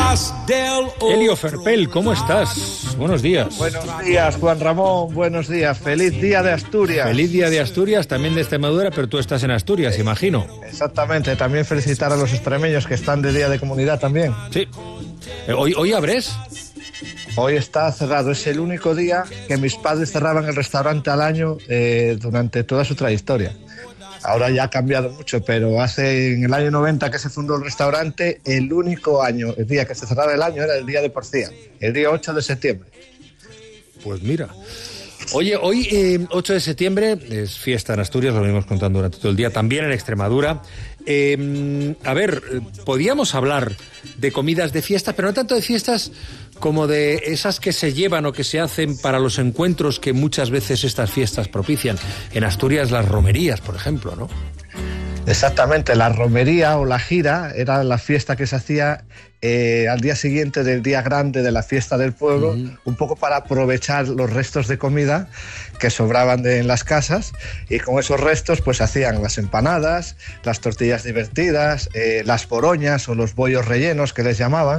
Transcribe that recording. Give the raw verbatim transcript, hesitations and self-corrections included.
Elio Ferpel, ¿cómo estás? Buenos días. Buenos días, Juan Ramón, buenos días. Feliz día de Asturias. Feliz día de Asturias, también de Extremadura, pero tú estás en Asturias, sí, imagino. Exactamente, también felicitar a los extremeños que están de día de comunidad también. Sí. ¿Hoy, hoy abres? Hoy está cerrado, es el único día que mis padres cerraban el restaurante al año eh, durante toda su trayectoria. Ahora ya ha cambiado mucho, pero hace en el año noventa que se fundó el restaurante, el único año, el día que se cerraba el año era el día de Porcía, el día ocho de septiembre. Pues mira. Oye, hoy eh, ocho de septiembre es fiesta en Asturias, lo venimos contando durante todo el día, también en Extremadura. Eh, a ver, podíamos hablar de comidas de fiesta, pero no tanto de fiestas como de esas que se llevan o que se hacen para los encuentros que muchas veces estas fiestas propician. En Asturias las romerías, por ejemplo, ¿no? Exactamente, la romería o la gira era la fiesta que se hacía eh, al día siguiente del día grande de la fiesta del pueblo, uh-huh. un poco para aprovechar los restos de comida que sobraban de, en las casas, y con esos restos pues hacían las empanadas, las tortillas divertidas, eh, las boroñas o los bollos rellenos que les llamaban.